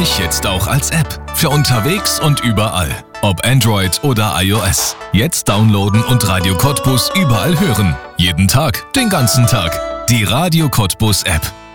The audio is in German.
euch jetzt auch als App. Für unterwegs und überall. Ob Android oder iOS. Jetzt downloaden und Radio Cottbus überall hören. Jeden Tag, den ganzen Tag. Die Radio Cottbus App.